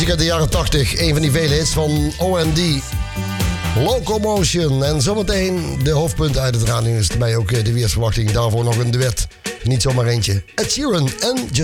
muziek uit de jaren 80. Een van die vele hits van OMD. Locomotion. En zometeen de hoofdpunten uit het radionieuws. Erbij ook de weersverwachting. Daarvoor nog een duet. Niet zomaar eentje. Ed Sheeran en Just